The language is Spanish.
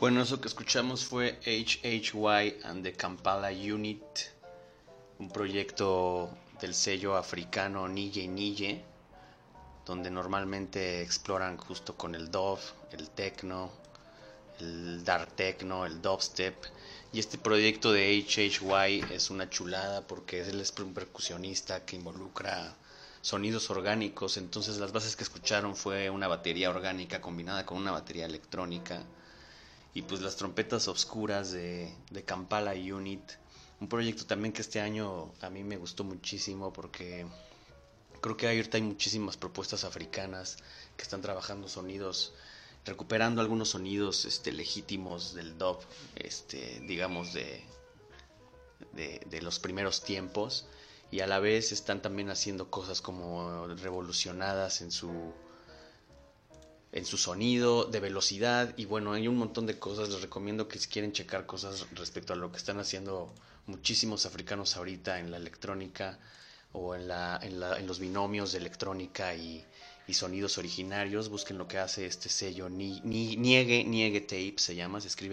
Bueno, eso que escuchamos fue HHY and the Kampala Unit, un proyecto del sello africano Nije Nije, donde normalmente exploran justo con el dub, el techno, el dark techno, el dubstep. Y este proyecto de HHY es una chulada porque él es un percusionista que involucra sonidos orgánicos. Entonces las bases que escucharon fue una batería orgánica combinada con una batería electrónica y pues las trompetas oscuras de Kampala Unit. Un proyecto también que este año a mí me gustó muchísimo porque creo que ahorita hay muchísimas propuestas africanas que están trabajando sonidos, recuperando algunos sonidos legítimos del dub, digamos de los primeros tiempos, y a la vez están también haciendo cosas como revolucionadas en su sonido, de velocidad, y bueno, hay un montón de cosas. Les recomiendo que si quieren checar cosas respecto a lo que están haciendo muchísimos africanos ahorita en la electrónica o en los binomios de electrónica y sonidos originarios, busquen lo que hace este sello Niege Tape, se llama, se escribe